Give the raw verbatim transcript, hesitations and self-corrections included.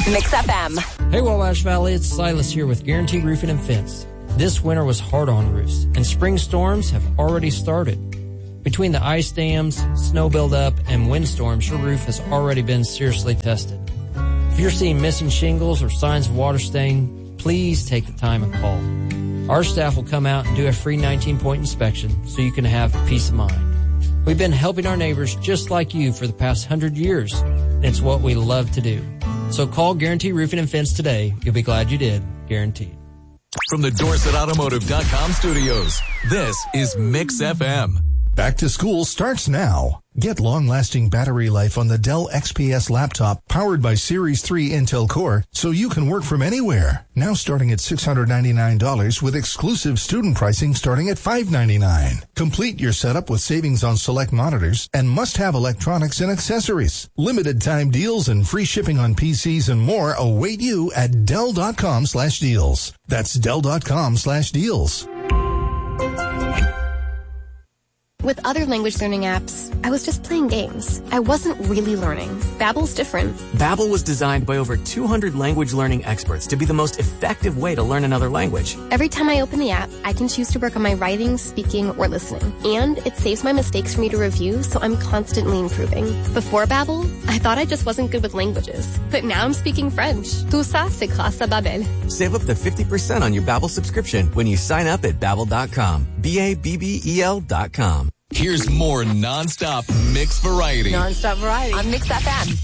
Mix F M. Hey, Wabash Valley, it's Silas here with Guarantee Roofing and Fence. This winter was hard on roofs, and spring storms have already started. Between the ice dams, snow buildup, and windstorms, your roof has already been seriously tested. If you're seeing missing shingles or signs of water stain, please take the time and call. Our staff will come out and do a free nineteen-point inspection so you can have peace of mind. We've been helping our neighbors just like you for the past hundred years, and it's what we love to do. So call Guarantee Roofing and Fence today. You'll be glad you did. Guaranteed. From the Dorset Automotive dot com studios, this is Mix F M. Back to school starts now. Get long-lasting battery life on the Dell X P S laptop powered by Series three Intel Core so you can work from anywhere. Now starting at six hundred ninety-nine dollars with exclusive student pricing starting at five hundred ninety-nine dollars. Complete your setup with savings on select monitors and must-have electronics and accessories. Limited time deals and free shipping on P Cs and more await you at Dell.com slash deals. That's Dell.com slash deals. With other language learning apps, I was just playing games. I wasn't really learning. Babbel's different. Babbel was designed by over two hundred language learning experts to be the most effective way to learn another language. Every time I open the app, I can choose to work on my writing, speaking, or listening. And it saves my mistakes for me to review, so I'm constantly improving. Before Babbel, I thought I just wasn't good with languages. But now I'm speaking French. Tout ça, c'est grâce à Babbel. Save up to fifty percent on your Babbel subscription when you sign up at Babbel dot com. B A B B E L dot com. Here's more non-stop mix variety. Non-stop variety on Mix F M.